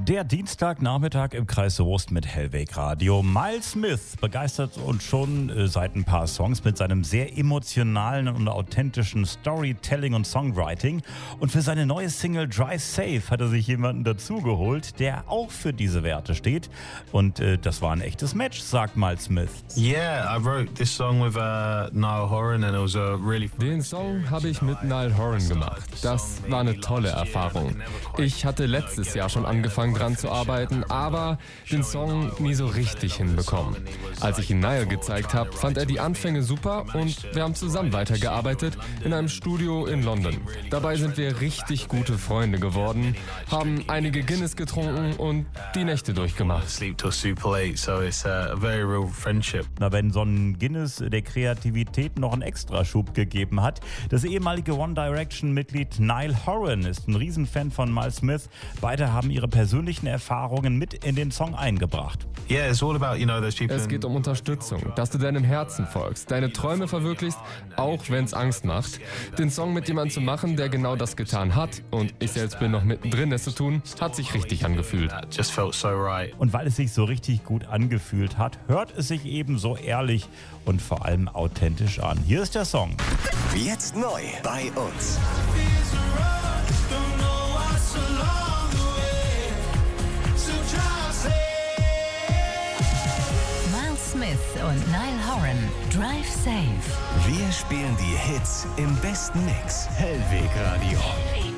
Der Dienstagnachmittag im Kreis Soest mit Hellweg Radio. Miles Smith begeistert uns schon seit ein paar Songs mit seinem sehr emotionalen und authentischen Storytelling und Songwriting. Und für seine neue Single Drive Safe hat er sich jemanden dazugeholt, der auch für diese Werte steht. Und das war ein echtes Match, sagt Miles Smith. Yeah, I wrote this song with Niall Horan and it was a really. Den Song habe ich mit Niall Horan gemacht. Das war eine tolle Erfahrung. Ich hatte letztes Jahr schon angefangen dran zu arbeiten, aber den Song nie so richtig hinbekommen. Als ich ihn Niall gezeigt habe, fand er die Anfänge super und wir haben zusammen weitergearbeitet in einem Studio in London. Dabei sind wir richtig gute Freunde geworden, haben einige Guinness getrunken und die Nächte durchgemacht. Sleep till super late, so it's a very real friendship. Na, wenn so ein Guinness der Kreativität noch einen Extraschub gegeben hat. Das ehemalige One Direction-Mitglied Niall Horan ist ein Riesenfan von Miles Smith. Beide haben ihre persönlichen Erfahrungen mit in den Song eingebracht. Yeah, it's all about, those people. Es geht um Unterstützung, dass du deinem Herzen folgst, deine Träume verwirklichst, auch wenn es Angst macht. Den Song mit jemandem zu machen, der genau das getan hat, und ich selbst bin noch mittendrin, es zu tun, hat sich richtig angefühlt. Just felt so right. Und weil es sich so richtig gut angefühlt hat, hört es sich eben so ehrlich und vor allem authentisch an. Hier ist der Song. Jetzt neu bei uns. Miles Smith und Niall Horan, Drive Safe. Wir spielen die Hits im besten Mix. Hellweg Radio.